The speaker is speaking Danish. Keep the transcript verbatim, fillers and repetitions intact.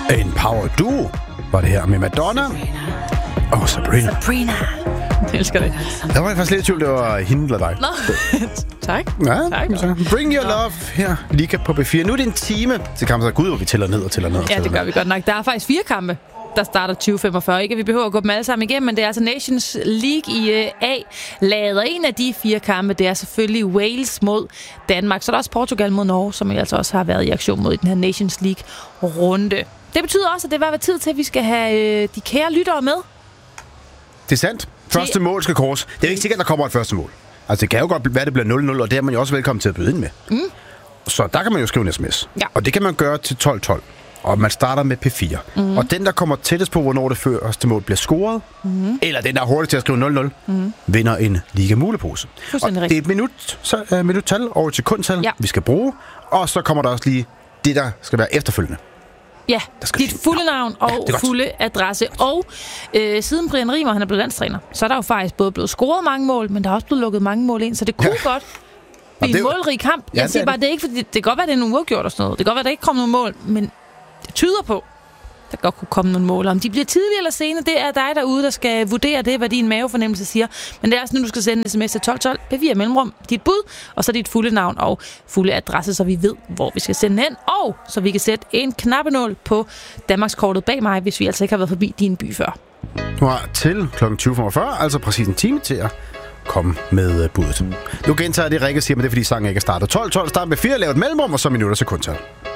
En power duo var det her med Madonna og Sabrina. Sabrina. Jeg elsker det. Der var jeg faktisk lidt i tvivl, det var hende eller dig. Nå, tak. Ja, tak. så. Bring your love her, Liga på B fire. Nu er det en time til kampen, så gud, hvor vi tæller ned og tæller ned. Og Ja, tæller det gør ned. vi godt nok. Der er faktisk fire kampe, der starter tyve femogfyrre. Ikke, vi behøver at gå dem alle sammen igennem, men det er altså Nations League i uh, A-laget. Og en af de fire kampe, det er selvfølgelig Wales mod Danmark. Så er der også Portugal mod Norge, som altså også har været i aktion mod i den her Nations League-runde. Det betyder også, at det var tid til, at vi skal have uh, de kære lyttere med. Det er sandt. Første det... mål skal kors. Det er jo ikke sikkert, at der kommer et første mål. Altså, det kan jo godt være, at det bliver nul nul, og det er man jo også velkommen til at byde ind med. Mm. Så der kan man jo skrive en sms. Ja. Og det kan man gøre til tolv tolv. Og man starter med P fire. Mm. Og den, der kommer tættest på, hvornår det første mål bliver scoret, mm. eller den, der er hurtigt til at skrive nul nul, mm. vinder en Liga-mulepose. Og det er et minut, så, uh, minuttal over et sekundtal, ja. vi skal bruge. Og så kommer der også lige det, der skal være efterfølgende. Ja, dit fulde navn og ja, fulde adresse. Og øh, siden Brian Riemer, han er blevet landstræner, så er der jo faktisk både blevet scoret mange mål, men der er også blevet lukket mange mål ind, så det kunne ja. godt blive en målrig kamp. Jeg ja, siger bare, det er ikke, fordi det kan godt være, det er nogle uafgjort og sådan noget. Det kan godt være, der ikke kommer nogen mål, men det tyder på, der godt kunne komme nogle mål. Om de bliver tidlige eller sene, det er dig derude, der skal vurdere det, hvad din mavefornemmelse siger. Men det er også nu, du skal sende en sms til tolv tolv, P fire mellemrum, dit bud, og så dit fulde navn og fulde adresse, så vi ved, hvor vi skal sende hen. Og så vi kan sætte en knappenål på Danmarkskortet bag mig, hvis vi altså ikke har været forbi din by før. Du har til klokken tyve femogfyrre, altså præcis en time til at komme med budet. Nu gentager det, Rikke siger, men det er fordi sangen ikke er startet. tolv tolv, start med fire, lav et mellemrum, og så minutter sekundtal.